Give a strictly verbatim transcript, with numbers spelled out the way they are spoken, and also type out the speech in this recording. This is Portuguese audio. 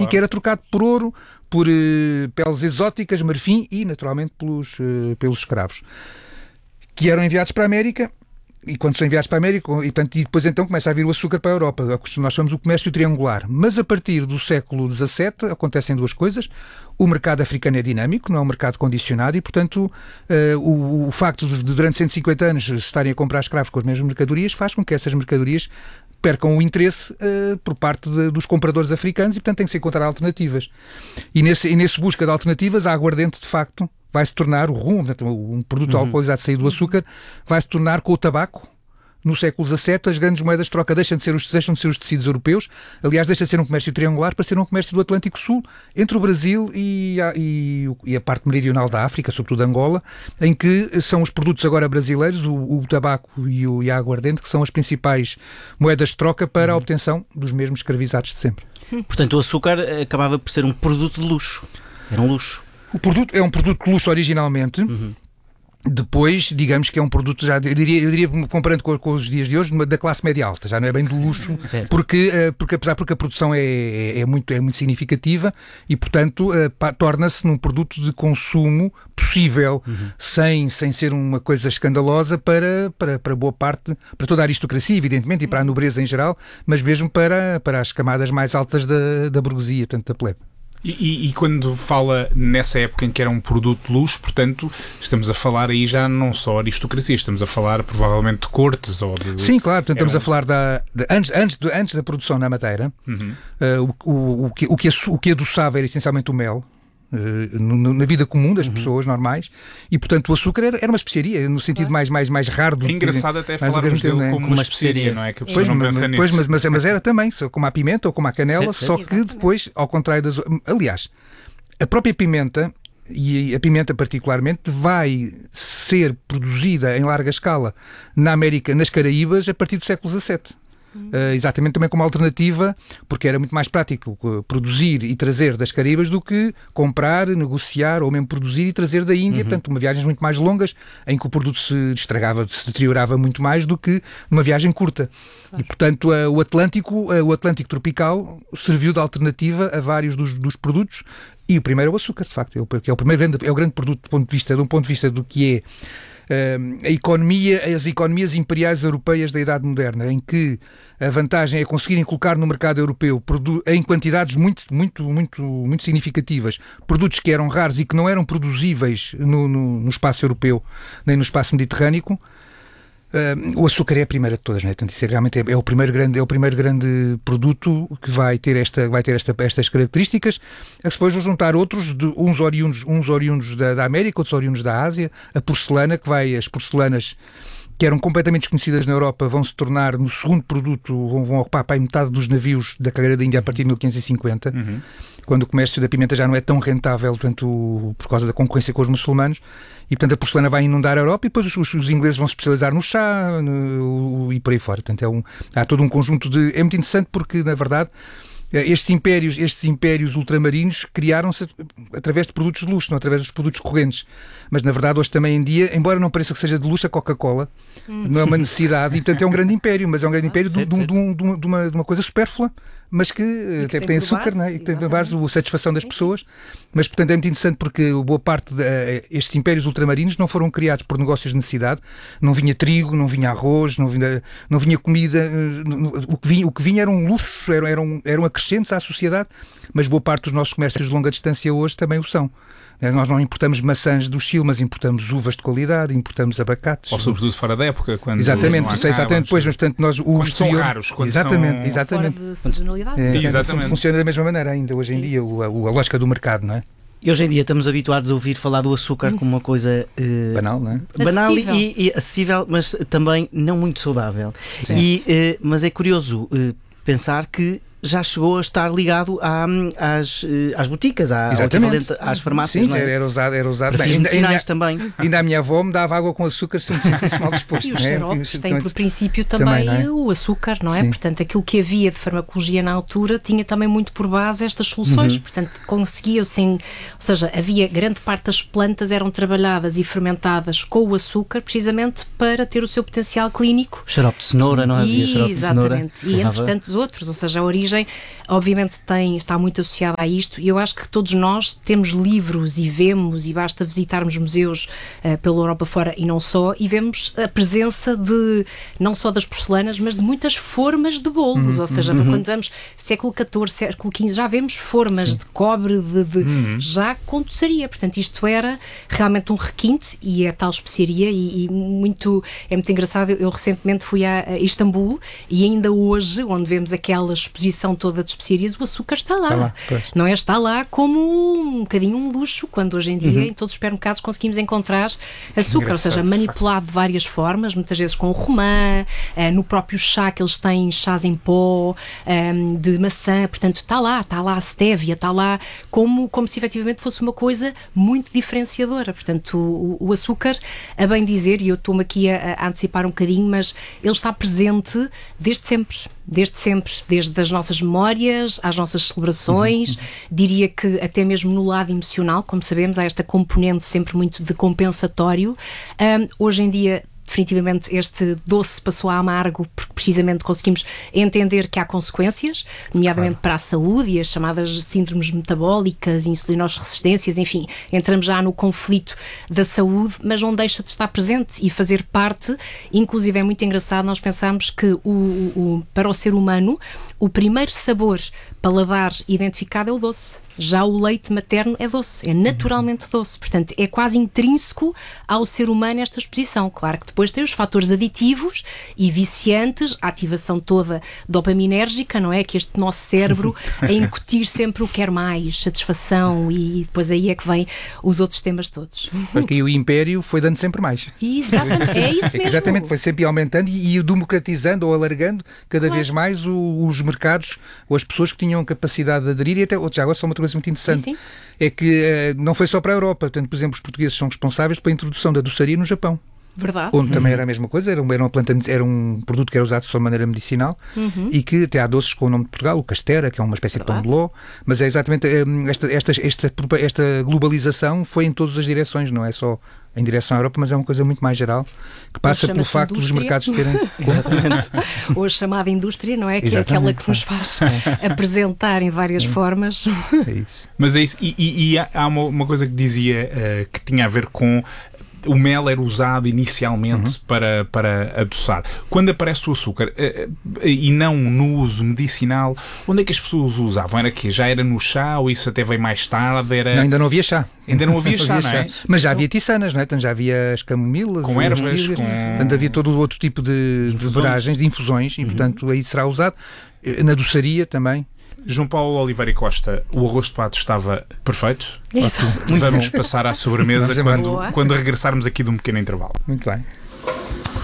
claro. Que era trocado por ouro, por uh, peles exóticas, marfim e, naturalmente, pelos, uh, pelos escravos, que eram enviados para a América. E quando são enviados para a América, e, portanto, e depois então começa a vir o açúcar para a Europa. Nós chamamos o comércio triangular. Mas a partir do século dezassete acontecem duas coisas. O mercado africano é dinâmico, não é um mercado condicionado e, portanto, uh, o, o facto de durante cento e cinquenta anos estarem a comprar escravos com as mesmas mercadorias faz com que essas mercadorias percam o interesse uh, por parte de, dos compradores africanos e, portanto, tem que se encontrar alternativas. E nesse, e nesse busca de alternativas, a aguardente, de facto, vai se tornar o rum, um produto uhum. alcoolizado saído do açúcar, vai se tornar com o tabaco. No século dezassete, as grandes moedas de troca deixam de ser os, deixam de ser os tecidos europeus. Aliás, deixa de ser um comércio triangular para ser um comércio do Atlântico Sul, entre o Brasil e a, e, e a parte meridional da África, sobretudo Angola, em que são os produtos agora brasileiros, o, o tabaco e, o, e a aguardente, que são as principais moedas de troca para a obtenção dos mesmos escravizados de sempre. Portanto, o açúcar acabava por ser um produto de luxo. Era um luxo. O produto é um produto de luxo originalmente. Uhum. Depois, digamos que é um produto, já, eu, diria, eu diria, comparando com, com os dias de hoje, da classe média alta, já não é bem do luxo, porque, porque apesar porque a produção é, é, é, muito, é muito significativa e, portanto, uh, torna-se num produto de consumo possível, uhum. sem, sem ser uma coisa escandalosa para, para, para boa parte, para toda a aristocracia, evidentemente, e para a nobreza em geral, mas mesmo para, para as camadas mais altas da, da burguesia, portanto, da plebe. E, e, e quando fala nessa época em que era um produto de luxo, portanto, estamos a falar aí já não só aristocracia, estamos a falar provavelmente de cortes ou de... Sim, claro, portanto, estamos um... a falar da, de, antes, antes, de, antes da produção na madeira, uhum. uh, o, o, o, que, o, que, o que adoçava era essencialmente o mel, uh, no, na vida comum das uhum. pessoas normais, e portanto o açúcar era, era uma especiaria, no sentido mais, mais, mais raro do é engraçado que... até falarmos dele como, como uma especiaria, não é? Que a pessoa não pensa nisso. Pois, mas, mas, mas era também, como a pimenta ou como a canela, sim, só sim, que exatamente. Depois, ao contrário das... Aliás, a própria pimenta, e a pimenta particularmente, vai ser produzida em larga escala na América, nas Caraíbas, a partir do século dezassete. Uh, exatamente também como alternativa, porque era muito mais prático uh, produzir e trazer das Caraíbas do que comprar, negociar ou mesmo produzir e trazer da Índia, uhum. portanto, uma viagens muito mais longas em que o produto se estragava, se deteriorava muito mais do que numa viagem curta. Claro. E, portanto, uh, o Atlântico, uh, o Atlântico tropical serviu de alternativa a vários dos, dos produtos. E o primeiro é o açúcar, de facto, é o, que é o primeiro grande, é o grande produto do ponto de vista, de um ponto de vista do que é uh, a economia, as economias imperiais europeias da Idade Moderna, em que a vantagem é conseguirem colocar no mercado europeu em quantidades muito, muito, muito, muito significativas produtos que eram raros e que não eram produzíveis no, no, no espaço europeu nem no espaço mediterrâneo. Uh, o açúcar é a primeira de todas, não é? Portanto, isso é, realmente é, é, o primeiro grande, é o primeiro grande produto que vai ter, esta, vai ter esta, estas características, a que depois vão juntar outros, de, uns oriundos, uns oriundos da, da América, outros oriundos da Ásia, a porcelana, que vai, as porcelanas que eram completamente desconhecidas na Europa, vão se tornar no segundo produto, vão, vão ocupar para aí metade dos navios da carreira da Índia a partir de mil quinhentos e cinquenta, uhum. quando o comércio da pimenta já não é tão rentável, portanto, por causa da concorrência com os muçulmanos, e portanto a porcelana vai inundar a Europa e depois os, os ingleses vão se especializar no chá no, e por aí fora. Portanto, é um, há todo um conjunto de... É muito interessante porque, na verdade, estes impérios, estes impérios ultramarinos criaram-se através de produtos de luxo, não através dos produtos correntes. Mas, na verdade, hoje também em dia, embora não pareça que seja de luxo, a Coca-Cola hum. não é uma necessidade e, portanto, é um grande império, mas é um grande império de, de, de, de, de, de, uma, de uma coisa supérflua, mas que, que até tem, tem açúcar, base, não é? E que tem a base a satisfação das pessoas. Mas, portanto, é muito interessante porque boa parte de, uh, estes impérios ultramarinos não foram criados por negócios de necessidade. Não vinha trigo, não vinha arroz, não vinha, não vinha comida. Uh, o, que vinha, o que vinha era um luxo, eram, eram, eram acrescentos à sociedade, mas boa parte dos nossos comércios de longa distância hoje também o são. Nós não importamos maçãs do Chile, mas importamos uvas de qualidade, importamos abacates. Ou sobretudo fora da época. Quando exatamente, não há, exatamente depois, mas portanto nós... O quando são raros, quando exatamente, são... Exatamente, fora de sazonalidade. É, exatamente. Funciona da mesma maneira ainda, hoje em dia, o, a, a lógica do mercado, não é? E hoje em dia estamos habituados a ouvir falar do açúcar como uma coisa... Uh, banal, não é? Banal e, e acessível, mas também não muito saudável. E, uh, mas é curioso uh, pensar que já chegou a estar ligado à, às, às boticas, à, ao equivalente às farmácias. Sim, não é? era usado, era usado. Para fins medicinais também. Ainda a minha avó me dava água com açúcar se me sentisse mal disposto. E os xaropes é? têm por princípio também, também é? o açúcar, não é? Sim. Portanto, aquilo que havia de farmacologia na altura tinha também muito por base estas soluções. Uhum. Portanto, conseguia-se, ou seja, havia grande parte das plantas eram trabalhadas e fermentadas com o açúcar precisamente para ter o seu potencial clínico. Xarope de cenoura, não havia xarope de cenoura? Exatamente. E entre tantos outros, ou seja, a origem origem, obviamente tem, está muito associada a isto, e eu acho que todos nós temos livros e vemos, e basta visitarmos museus uh, pela Europa fora e não só, e vemos a presença de, não só das porcelanas, mas de muitas formas de bolos, uhum, ou seja, uhum. quando vamos século catorze, século quinze, já vemos formas Sim. de cobre, de, de uhum. já com doçaria, portanto isto era realmente um requinte, e é tal especiaria, e, e muito, é muito engraçado, eu, eu recentemente fui a, a Istambul, e ainda hoje, onde vemos aquela exposição toda de especiarias, o açúcar está lá, está lá não é? Está lá como um bocadinho um luxo, quando hoje em dia uhum. em todos os supermercados conseguimos encontrar açúcar, ou seja, manipulado de várias formas, muitas vezes com o romã, uh, no próprio chá que eles têm chás em pó, um, de maçã, portanto está lá, está lá a stevia, está lá como, como se efetivamente fosse uma coisa muito diferenciadora, portanto o, o açúcar, a bem dizer, e eu estou-me aqui a, a antecipar um bocadinho, mas ele está presente desde sempre. Desde sempre, desde as nossas memórias às nossas celebrações, uhum. diria que até mesmo no lado emocional, como sabemos, há esta componente sempre muito de compensatório. Um, hoje em dia, definitivamente este doce passou a amargo porque precisamente conseguimos entender que há consequências, nomeadamente claro. para a saúde e as chamadas síndromes metabólicas, insulinorresistências, enfim, entramos já no conflito da saúde, mas não deixa de estar presente e fazer parte. Inclusive é muito engraçado, nós pensamos que o, o, para o ser humano o primeiro sabor paladar identificado é o doce. Já o leite materno é doce, é naturalmente doce. Portanto, é quase intrínseco ao ser humano esta exposição. Claro que depois tem os fatores aditivos e viciantes, a ativação toda dopaminérgica, não é? Que este nosso cérebro a incutir sempre o quer mais, satisfação, e depois aí é que vem os outros temas todos. Porque o império foi dando sempre mais. Exatamente, é isso mesmo. Exatamente, foi sempre aumentando e, e democratizando ou alargando cada claro. vez mais o, os mercados ou as pessoas que tinham capacidade de aderir. E até, já agora, só uma coisa muito interessante, sim, sim. é que uh, não foi só para a Europa. Portanto, por exemplo, os portugueses são responsáveis pela introdução da doçaria no Japão. Verdade. Onde uhum. também era a mesma coisa, era, era, uma planta, era um produto que era usado só de maneira medicinal uhum. e que até há doces com o nome de Portugal, o Castera, que é uma espécie Verdade. de pão de ló, mas é exatamente esta, esta, esta, esta globalização foi em todas as direções, não é só em direção à Europa, mas é uma coisa muito mais geral, que passa pelo facto dos mercados terem... Exatamente. Hoje chamada indústria, não é? Que Exatamente. é aquela que nos faz apresentar em várias é. formas. É isso. Mas é isso. E, e, e há uma, uma coisa que dizia uh, que tinha a ver com o mel era usado inicialmente uhum. para, para adoçar. Quando aparece o açúcar, e não no uso medicinal, onde é que as pessoas usavam? Era que já era no chá ou isso até veio mais tarde? Era... Não, ainda não havia chá. Ainda não havia chá, não é? Mas já havia tisanas, não é? Então já havia as camomilas, com ervas, com... Portanto, havia todo o outro tipo de, de veragens, de infusões, e uhum. portanto aí será usado. Na doçaria também. João Paulo Oliveira e Costa, o arroz de pato estava perfeito. Exato. Vamos passar à sobremesa quando, quando regressarmos aqui de um pequeno intervalo. Muito bem.